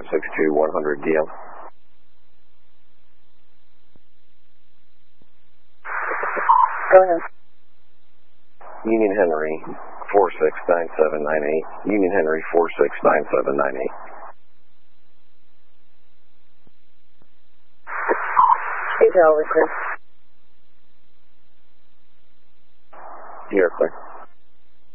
562 100 DM. Go ahead. Union Henry 469798. Union Henry 469798. Is over, sir. You're clear.